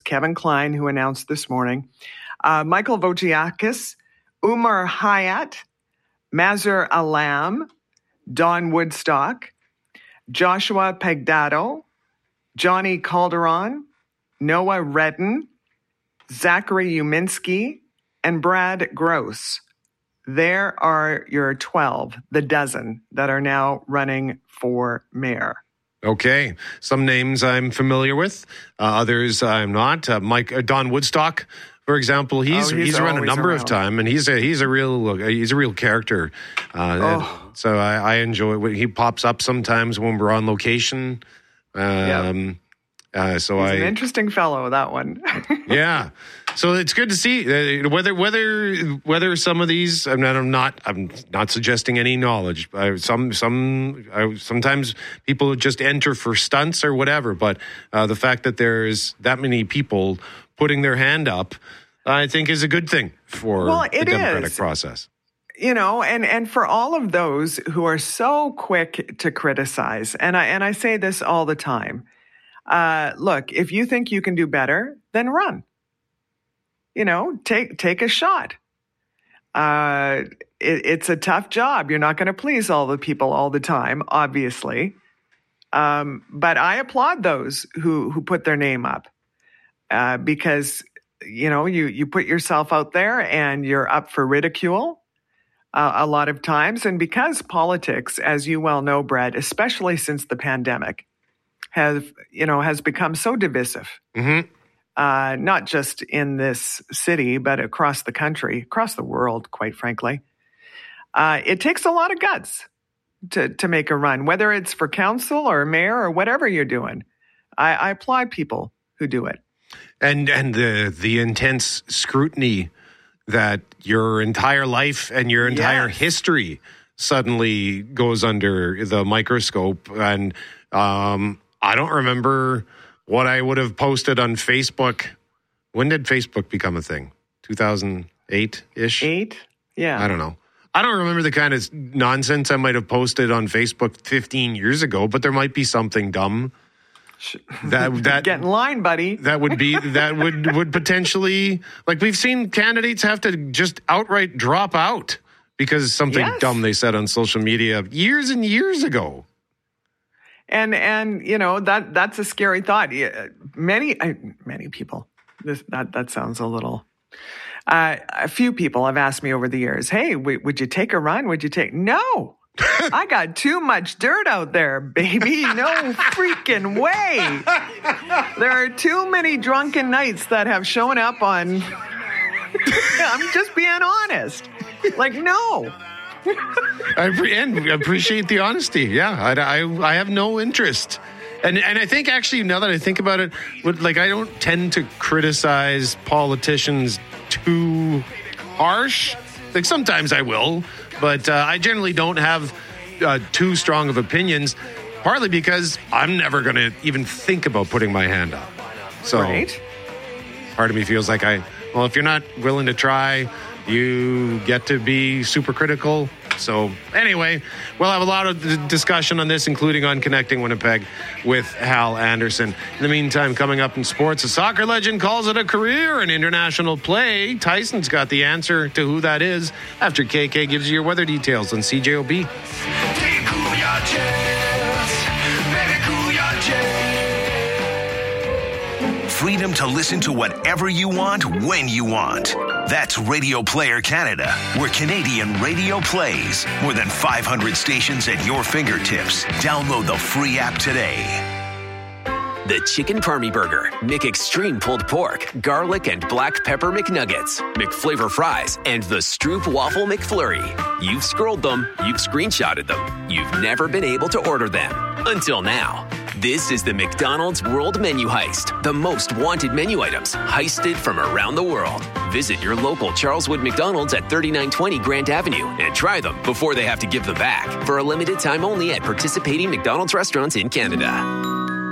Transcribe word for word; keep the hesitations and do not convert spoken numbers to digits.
Kevin Klein, who announced this morning, uh, Michael Voutiakis, Umar Hayat, Mazur Alam, Don Woodstock, Joshua Pegdato, Johnny Calderon, Noah Redden, Zachary Uminski, and Brad Gross. There are your twelve, the dozen that are now running for mayor. Okay. Some names I'm familiar with, uh, others I'm not. Uh, Mike uh, Don Woodstock, for example, he's oh, he's, he's run a number around. of time, and he's a he's a real he's a real character. Uh, oh. So I, I enjoy it. He pops up sometimes when we're on location. Um, yep. uh, so he's I an interesting fellow, that one. Yeah. So it's good to see uh, whether whether whether some of these. I'm not. I'm not. I'm not suggesting any knowledge. Uh, some some uh, sometimes people just enter for stunts or whatever. But uh, the fact that there's that many people putting their hand up, I think, is a good thing for well, the democratic is. process. You know, and, and for all of those who are so quick to criticize, and I and I say this all the time. Uh, look, if you think you can do better, then run. You know, take take a shot. Uh, it, it's a tough job. You're not going to please all the people all the time, obviously. Um, but I applaud those who who put their name up uh, because you know you you put yourself out there and you're up for ridicule uh, a lot of times, and because politics, as you well know, Brett, especially since the pandemic, have you know has become so divisive. Mm-hmm. Uh, not just in this city, but across the country, across the world, quite frankly. Uh, it takes a lot of guts to, to make a run, whether it's for council or mayor or whatever you're doing. I, I applaud people who do it. And and the the intense scrutiny that your entire life and your entire yes. history suddenly goes under the microscope. And um, I don't remember what I would have posted on Facebook. When did Facebook become a thing? two thousand eight-ish? Eight? Yeah. I don't know. I don't remember the kind of nonsense I might have posted on Facebook fifteen years ago, but there might be something dumb. That that Get in line, buddy. That would be that would would potentially, like, we've seen candidates have to just outright drop out because of something yes. dumb they said on social media years and years ago. And, and you know, that that's a scary thought. Many, I, many people, this, that, that sounds a little, uh, a few people have asked me over the years, hey, w- would you take a run? Would you take, no, I got too much dirt out there, baby. No freaking way. There are too many drunken nights that have shown up on, I'm just being honest. Like, no. I pre- and appreciate the honesty. Yeah, I, I, I have no interest. And and I think actually, now that I think about it, like, I don't tend to criticize politicians too harsh. Like, sometimes I will, but uh, I generally don't have uh, too strong of opinions, partly because I'm never going to even think about putting my hand up. So right. Part of me feels like I, well, if you're not willing to try, you get to be super critical. So anyway, we'll have a lot of discussion on this, including on Connecting Winnipeg with Hal Anderson. In the meantime, coming up in sports, a soccer legend calls it a career in international play. Tyson's got the answer to who that is after K K gives you your weather details on C J O B. Freedom to listen to whatever you want, when you want. That's Radio Player Canada, where Canadian radio plays. More than five hundred stations at your fingertips. Download the free app today. The Chicken Parmy Burger, McExtreme Pulled Pork, Garlic and Black Pepper McNuggets, McFlavor Fries, and the Stroop Waffle McFlurry. You've scrolled them, you've screenshotted them, you've never been able to order them. Until now. This is the McDonald's World Menu Heist. The most wanted menu items heisted from around the world. Visit your local Charleswood McDonald's at thirty-nine twenty Grant Avenue and try them before they have to give them back. For a limited time only at participating McDonald's restaurants in Canada.